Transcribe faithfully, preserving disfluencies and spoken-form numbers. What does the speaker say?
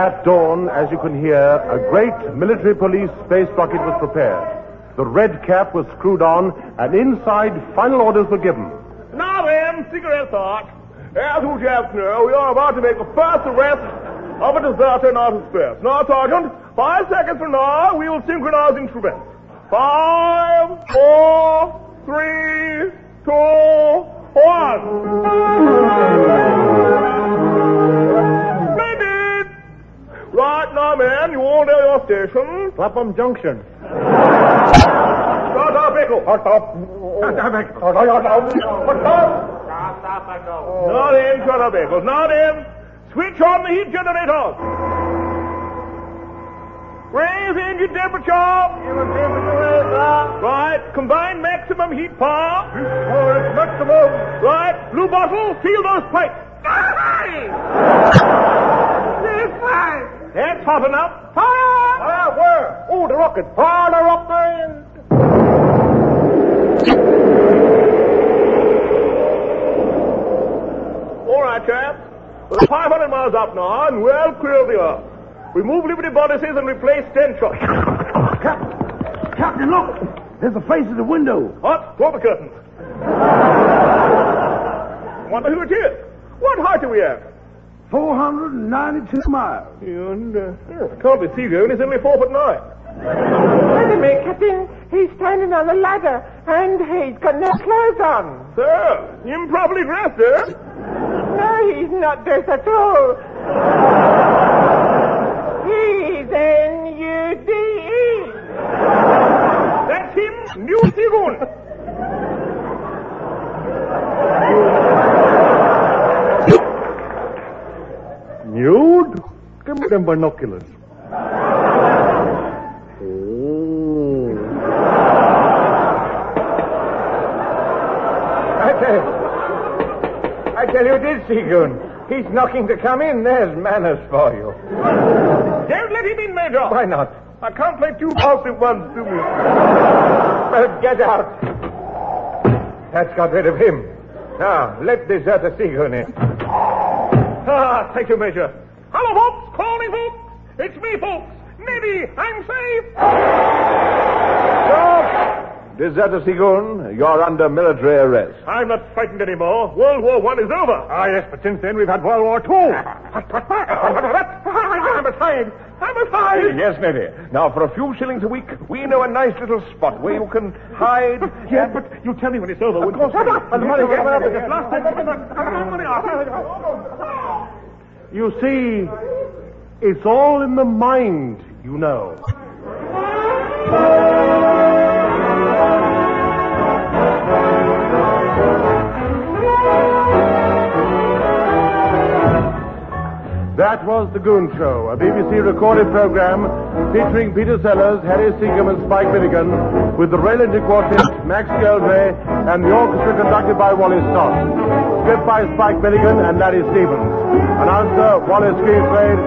At dawn, as you can hear, a great military police space rocket was prepared. The red cap was screwed on, and inside final orders were given. Now then, cigarette thought. As you chaps know, we are about to make the first arrest of a deserter in outer space. Now, Sergeant, five seconds from now, we will synchronize instruments. Five, four, three, two, one. Splendid! Right now, men, you all know your station. Clapham Junction. Start our vehicle. Start up. Now then, shut up, vehicles. Now then, switch on the heat generators. Raise engine temperature. Right, combined maximum heat power. Maximum. Right, blue bottle, seal those pipes. That's hot enough. Fire! Fire where? Oh, the rocket. Fire the rocket! All right, chaps. We're five hundred miles up now and well clear of the earth. Remove Liberty bodices and replace ten shots. Captain! Captain, look! There's a face at the window. What? Draw the curtains. Wonder who it is. What height are we at? four hundred ninety-two miles. And, uh, oh, can't be Seagoon. He's only four foot nine. Wait a minute, Captain. He's standing on a ladder, and he's got no clothes on. Sir, improperly dressed, eh? No, he's not dressed at all. He's N U D E. That's him, New Seagoon. Nude? Give me them binoculars. Oh. I tell you, I tell you, it is Seagoon. He's knocking to come in. There's manners for you. Don't let him in, Major. Why not? I can't play two parts at once, do we? Well, get out. That's got rid of him. Now, let deserter Seagoon in. Ah, thank you, Major. Hello, folks. Calling, folks. It's me, folks. Neddy, I'm safe. Stop! Deserter Seagoon, you're under military arrest. I'm not frightened anymore. World War One is over. Ah, yes, but since then we've had World War Two. I'm afraid. I'm afraid. Yes, Neddy. Now, for a few shillings a week, we know a nice little spot where you can hide. Yes, but you tell me when it's over. Of course. You see, it's all in the mind, you know. That was The Goon Show, a B B C recorded program featuring Peter Sellers, Harry Seacombe and Spike Milligan, with the Raylandi Quartet, Max Geldray, and the orchestra conducted by Wally Stott. Script by Spike Milligan and Larry Stevens. Announcer Wallace Greenslade.